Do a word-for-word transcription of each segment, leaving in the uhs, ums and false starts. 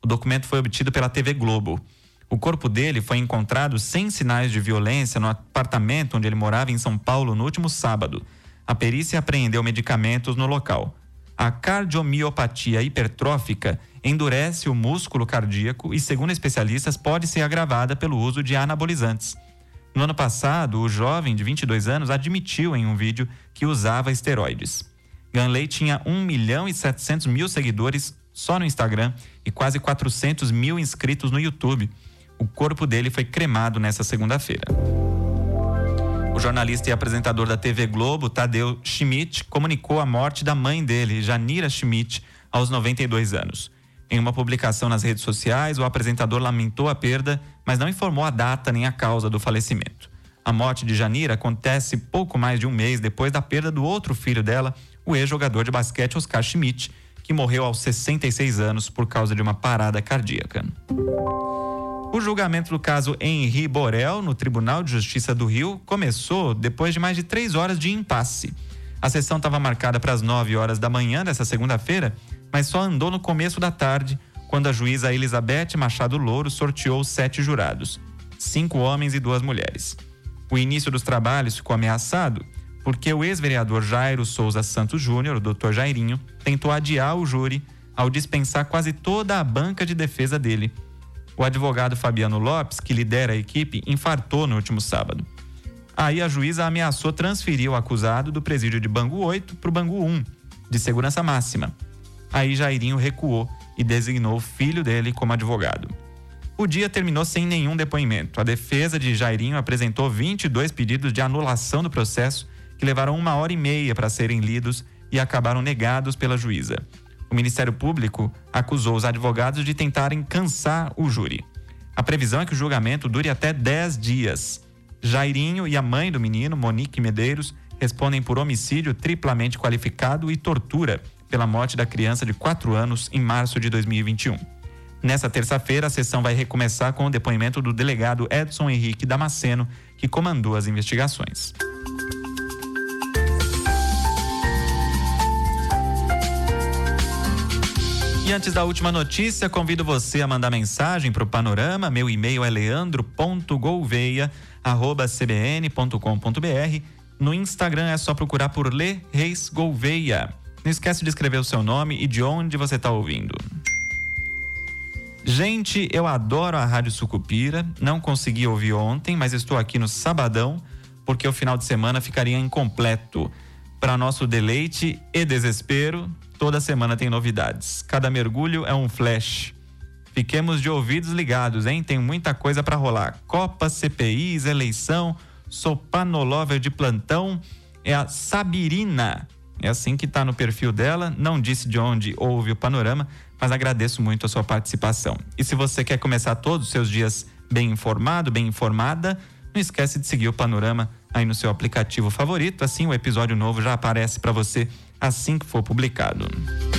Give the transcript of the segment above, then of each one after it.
O documento foi obtido pela T V Globo. O corpo dele foi encontrado sem sinais de violência no apartamento onde ele morava em São Paulo no último sábado. A perícia apreendeu medicamentos no local. A cardiomiopatia hipertrófica endurece o músculo cardíaco e, segundo especialistas, pode ser agravada pelo uso de anabolizantes. No ano passado, o jovem de vinte e dois anos admitiu em um vídeo que usava esteroides. Ganley tinha um milhão e setecentos mil seguidores só no Instagram e quase quatrocentos mil inscritos no YouTube. O corpo dele foi cremado nesta segunda-feira. O jornalista e apresentador da T V Globo, Tadeu Schmidt, comunicou a morte da mãe dele, Janira Schmidt, aos noventa e dois anos. Em uma publicação nas redes sociais, o apresentador lamentou a perda, mas não informou a data nem a causa do falecimento. A morte de Janira acontece pouco mais de um mês depois da perda do outro filho dela, o ex-jogador de basquete Oscar Schmidt, que morreu aos sessenta e seis anos por causa de uma parada cardíaca. O julgamento do caso Henri Borel, no Tribunal de Justiça do Rio, começou depois de mais de três horas de impasse. A sessão estava marcada para as nove horas da manhã dessa segunda-feira, mas só andou no começo da tarde, quando a juíza Elizabeth Machado Louro sorteou sete jurados, cinco homens e duas mulheres. O início dos trabalhos ficou ameaçado porque o ex-vereador Jairo Souza Santos Júnior, o doutor Jairinho, tentou adiar o júri ao dispensar quase toda a banca de defesa dele. O advogado Fabiano Lopes, que lidera a equipe, infartou no último sábado. Aí a juíza ameaçou transferir o acusado do presídio de Bangu oito para o Bangu um, de segurança máxima. Aí Jairinho recuou e designou o filho dele como advogado. O dia terminou sem nenhum depoimento. A defesa de Jairinho apresentou vinte e dois pedidos de anulação do processo, que levaram uma hora e meia para serem lidos e acabaram negados pela juíza. O Ministério Público acusou os advogados de tentarem cansar o júri. A previsão é que o julgamento dure até dez dias. Jairinho e a mãe do menino, Monique Medeiros, respondem por homicídio triplamente qualificado e tortura pela morte da criança de quatro anos em março de dois mil e vinte e um. Nessa terça-feira, a sessão vai recomeçar com o depoimento do delegado Edson Henrique Damasceno, que comandou as investigações. E antes da última notícia, convido você a mandar mensagem para o Panorama. Meu e-mail é leandro ponto gouveia arroba c b n ponto com ponto b r. No Instagram é só procurar por Lê Reis Gouveia. Não esquece de escrever o seu nome e de onde você está ouvindo. Gente, eu adoro a Rádio Sucupira. Não consegui ouvir ontem, mas estou aqui no sabadão, porque o final de semana ficaria incompleto. Para nosso deleite e desespero, toda semana tem novidades. Cada mergulho é um flash. Fiquemos de ouvidos ligados, hein? Tem muita coisa para rolar. Copa, C P Is, eleição, sou panolover de plantão. É a Sabirina. É assim que tá no perfil dela. Não disse de onde ouve o Panorama, mas agradeço muito a sua participação. E se você quer começar todos os seus dias bem informado, bem informada, não esquece de seguir o Panorama aí no seu aplicativo favorito. Assim o episódio novo já aparece para você assim que for publicado.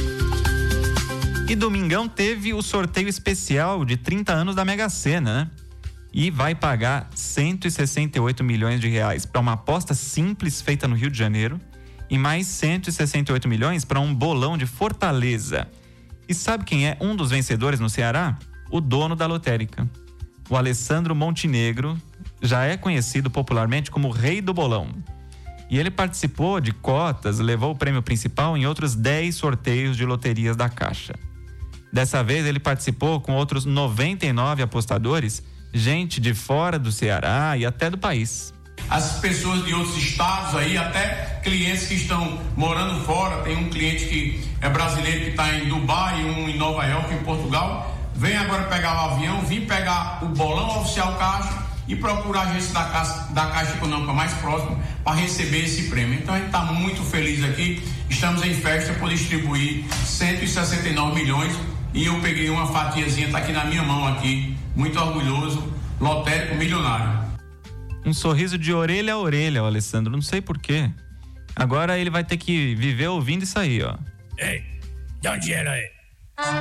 E domingão teve o sorteio especial de trinta anos da Mega Sena, né? E vai pagar cento e sessenta e oito milhões de reais para uma aposta simples feita no Rio de Janeiro e mais cento e sessenta e oito milhões para um bolão de Fortaleza. E sabe quem é um dos vencedores no Ceará? O dono da lotérica. O Alessandro Montenegro já é conhecido popularmente como o Rei do Bolão. E ele participou de cotas, levou o prêmio principal em outros dez sorteios de loterias da Caixa. Dessa vez ele participou com outros noventa e nove apostadores, gente de fora do Ceará e até do país. As pessoas de outros estados aí, até clientes que estão morando fora, tem um cliente que é brasileiro que está em Dubai, um em Nova York, em Portugal, vem agora pegar o avião, vim pegar o bolão oficial Caixa e procurar a agência da Caixa, da Caixa Econômica mais próxima para receber esse prêmio. Então a gente está muito feliz aqui, estamos em festa por distribuir cento e sessenta e nove milhões e eu peguei uma fatiazinha, está aqui na minha mão aqui, muito orgulhoso, lotérico milionário. Um sorriso de orelha a orelha, o Alessandro, não sei porquê. Agora ele vai ter que viver ouvindo isso aí, ó. Ei, dá um dinheiro aí.